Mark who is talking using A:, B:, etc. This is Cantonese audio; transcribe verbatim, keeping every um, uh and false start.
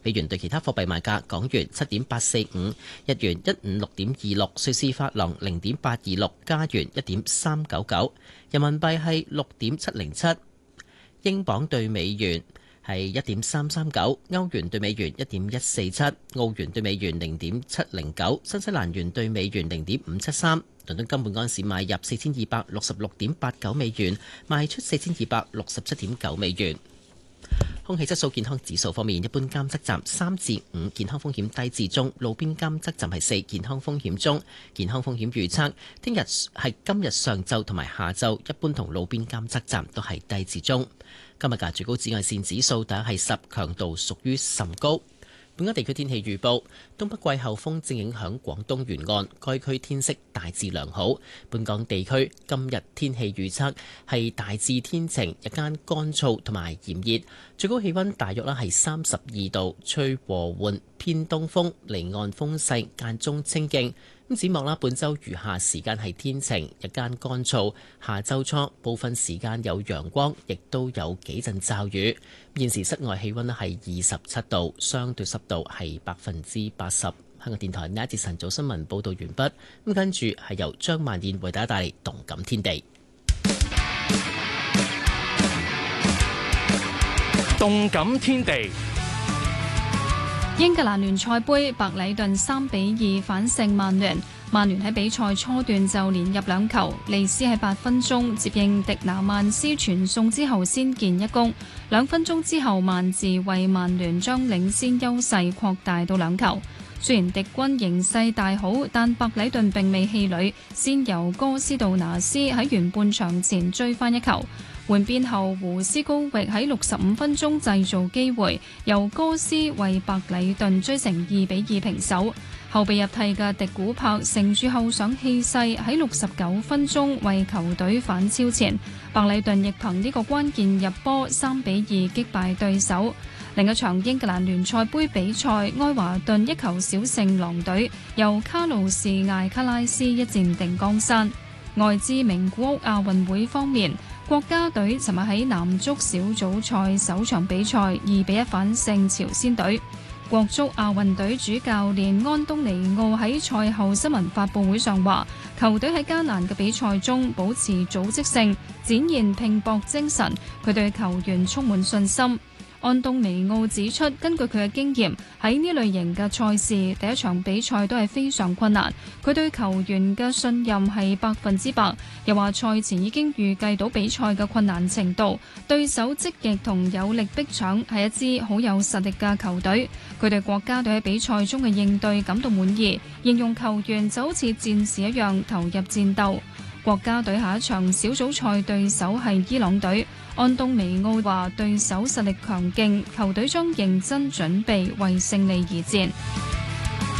A: 美元對其他貨幣賣價：港元七點八四五，日元一五六點二六，瑞士法郎零點八二六，加元一點三九九，人民幣係六點七零七，英鎊對美元係一點三三九，歐元對美元一點一四七，澳元對美元零點七零九，新西蘭元對美元零點五七三。倫敦金本安士買入四千二百六十六點八九美元，賣出四千二百六十七點九美元。空氣質素健康指數方面，一般監測站三至五，健康風險低至中；路邊監測站係四，健康風險中。健康風險預測，聽日係今日上晝同埋下晝，一般同路邊監測站都係低至中。今日嘅最高紫外線指數大約係十，強度屬於甚高。本港地區天氣預報：東北季候風正影響廣東沿岸，該區天色大致良好。本港地區今日天氣預測係大致天晴，日間乾燥同埋炎熱，最高氣溫大約咧係三十二度，吹和緩偏東風，離岸風勢間中清勁。咁展望啦，本週餘下時間係天晴，日間乾燥。下週初部分時間有陽光，亦都有幾陣驟雨。現時室外氣溫咧係二十七度，相對濕度係百分之八十。香港電台呢一節晨早新聞報導完畢。咁跟住係由張曼燕為大家帶嚟動感天地。
B: 動感天地。
C: 英格蘭聯賽盃，白禮頓三比二反勝曼聯。曼聯喺比賽初段就連入兩球，利斯喺八分鐘接應迪拿曼斯傳送之後先建一功。兩分鐘之後，曼治為曼聯將領先優勢擴大到兩球。雖然敵軍形勢大好，但白禮頓並未氣餒，先由哥斯道拿斯喺完半場前追翻一球。換邊後，胡斯高域喺六十五分鐘製造機會，由哥斯為白禮頓追成二比二平手。後備入替嘅迪古柏乘住後上氣勢，喺六十九分鐘為球隊反超前。白禮頓亦憑呢個關鍵入波三比二擊敗對手。另一場英格蘭聯賽盃比賽，愛華頓一球小勝狼隊，由卡路士艾卡拉斯一戰定江山。外資名古屋亞運會方面，國家隊尋日喺男足小組賽首場比賽二比一反勝朝鮮隊。國足亞運隊主教練安東尼奧喺賽後新聞發佈會上話，球隊喺艱難嘅比賽中保持組織性，展現拼搏精神，佢對球員充滿信心。安東尼奧指出，根據佢嘅經驗，喺呢類型嘅賽事，第一場比賽都係非常困難。佢對球員嘅信任係百分之百，又話賽前已經預計到比賽嘅困難程度，對手積極同有力逼搶，係一支好有實力嘅球隊。佢對國家隊喺比賽中嘅應對感到滿意，形容球員就好似戰士一樣投入戰鬥。國家隊下一場小組賽對手係伊朗隊。安東尼奧話對手實力強勁，球隊將認真準備為勝利而戰。